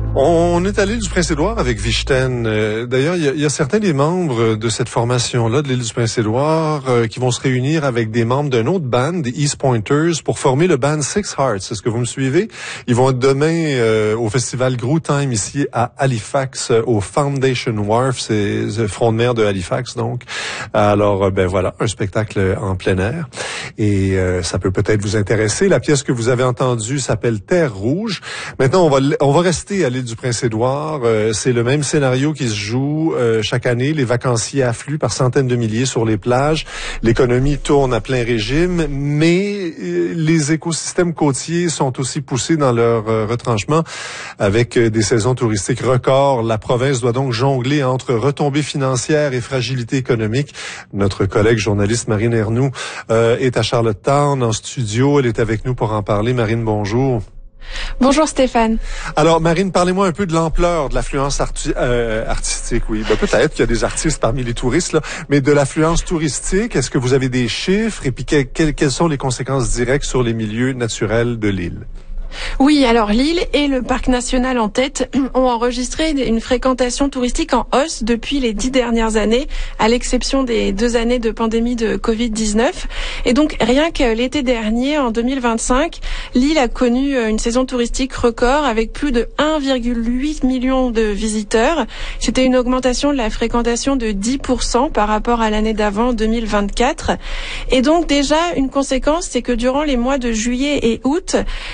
On est allé du Prince-Édouard avec Vichten. D'ailleurs, il y a certains des membres de cette formation-là de l'île du Prince-Édouard qui vont se réunir avec des membres d'une autre band, des East Pointers, pour former le band Six Hearts. Est-ce que vous me suivez? Ils vont être demain au festival Groove Time ici à Halifax, au Foundation Wharf, c'est le front de mer de Halifax, donc. Alors, voilà, un spectacle en plein air. Et ça peut peut-être vous intéresser. La pièce que vous avez entendue s'appelle Terre Rouge. Maintenant, on va rester à l'île du Prince-Édouard. C'est le même scénario qui se joue chaque année. Les vacanciers affluent par centaines de milliers sur les plages. L'économie tourne à plein régime, mais les écosystèmes côtiers sont aussi poussés dans leur retranchement avec des saisons touristiques records. La province doit donc jongler entre retombées financières et fragilité économique. Notre collègue journaliste Marine Ernoult est à Charlottetown en studio. Elle est avec nous pour en parler. Marine, bonjour. Bonjour Stéphane. Alors Marine, parlez-moi un peu de l'ampleur de l'affluence artistique. Oui, peut-être qu'il y a des artistes parmi les touristes, là, mais de l'affluence touristique, est-ce que vous avez des chiffres et puis quelles sont les conséquences directes sur les milieux naturels de l'île? Oui, alors l'île et le parc national en tête ont enregistré une fréquentation touristique en hausse depuis les 10 dernières années, à l'exception des 2 années de pandémie de Covid-19. Et donc, rien que l'été dernier, en 2025, l'île a connu une saison touristique record avec plus de 1,8 million de visiteurs. C'était une augmentation de la fréquentation de 10% par rapport à l'année d'avant, 2024. Et donc, déjà, une conséquence, c'est que durant les mois de juillet et août,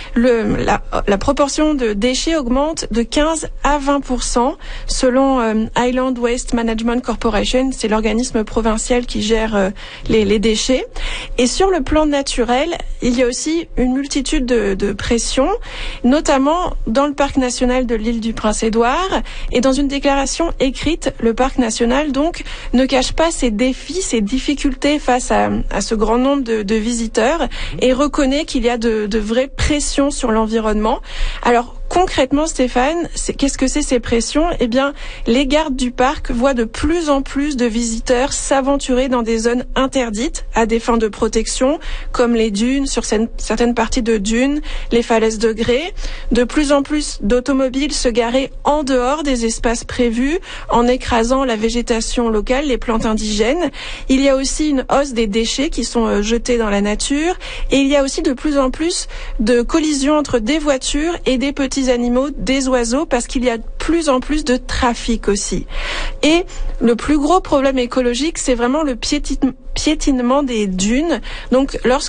la proportion de déchets augmente de 15 à 20% selon Island Waste Management Corporation, c'est l'organisme provincial qui gère les déchets. Et sur le plan naturel, il y a aussi une multitude de pressions, notamment dans le parc national de l'île du Prince-Édouard. Et dans une déclaration écrite, le parc national donc ne cache pas ses défis, ses difficultés face à ce grand nombre de visiteurs et reconnaît qu'il y a de vraies pressions sur l'environnement. Alors, concrètement, Stéphane, qu'est-ce que c'est ces pressions? Eh bien, les gardes du parc voient de plus en plus de visiteurs s'aventurer dans des zones interdites à des fins de protection, comme les dunes, sur certaines parties de dunes, les falaises de grès. De plus en plus d'automobiles se garer en dehors des espaces prévus, en écrasant la végétation locale, les plantes indigènes. Il y a aussi une hausse des déchets qui sont jetés dans la nature, et il y a aussi de plus en plus de collisions entre des voitures et des petits animaux, des oiseaux, parce qu'il y a de plus en plus de trafic aussi. Et le plus gros problème écologique, c'est vraiment le piétinement des dunes. Donc,